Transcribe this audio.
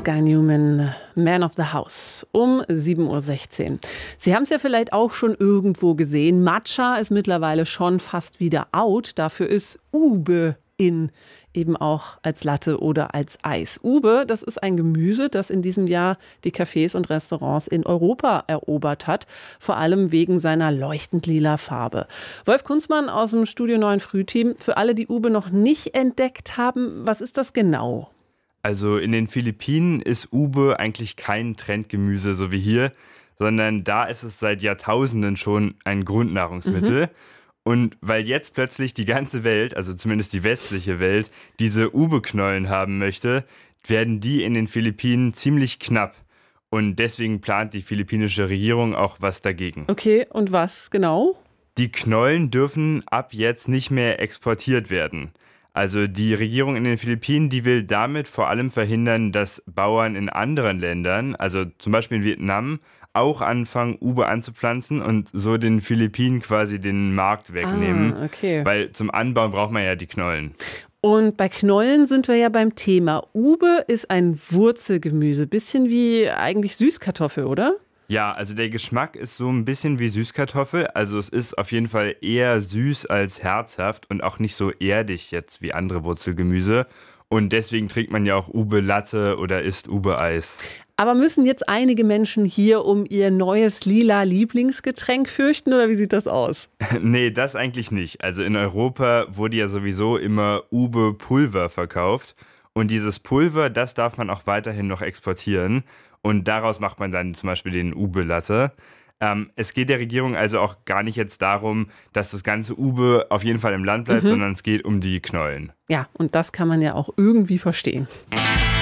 Guy Newman, Man of the House, um 7.16 Uhr. Sie haben es ja vielleicht auch schon irgendwo gesehen. Matcha ist mittlerweile schon fast wieder out. Dafür ist Ube in, eben auch als Latte oder als Eis. Ube, das ist ein Gemüse, das in diesem Jahr die Cafés und Restaurants in Europa erobert hat, vor allem wegen seiner leuchtend lila Farbe. Wolf Kunzmann aus dem Studio 9 Frühteam. Für alle, die Ube noch nicht entdeckt haben, was ist das genau? Also in den Philippinen ist Ube eigentlich kein Trendgemüse, so wie hier, sondern da ist es seit Jahrtausenden schon ein Grundnahrungsmittel. Und weil jetzt plötzlich die ganze Welt, also zumindest die westliche Welt, diese Ube-Knollen haben möchte, werden die in den Philippinen ziemlich knapp. Und deswegen plant die philippinische Regierung auch was dagegen. Okay, und was genau? Die Knollen dürfen ab jetzt nicht mehr exportiert werden. Also die Regierung in den Philippinen, die will damit vor allem verhindern, dass Bauern in anderen Ländern, also zum Beispiel in Vietnam, auch anfangen, Ube anzupflanzen und so den Philippinen quasi den Markt wegnehmen. Okay. Weil zum Anbauen braucht man ja die Knollen. Und bei Knollen sind wir ja beim Thema. Ube ist ein Wurzelgemüse, bisschen wie eigentlich Süßkartoffel, oder? Ja, also der Geschmack ist so ein bisschen wie Süßkartoffel. Also es ist auf jeden Fall eher süß als herzhaft und auch nicht so erdig jetzt wie andere Wurzelgemüse. Und deswegen trinkt man ja auch Ube-Latte oder isst Ube-Eis. Aber müssen jetzt einige Menschen hier um ihr neues lila Lieblingsgetränk fürchten oder wie sieht das aus? Nee, das eigentlich nicht. Also in Europa wurde ja sowieso immer Ube-Pulver verkauft. Und dieses Pulver, das darf man auch weiterhin noch exportieren. Und daraus macht man dann zum Beispiel den Ube-Latte. Es geht der Regierung also auch gar nicht jetzt darum, dass das ganze Ube auf jeden Fall im Land bleibt, sondern es geht um die Knollen. Ja, und das kann man ja auch irgendwie verstehen.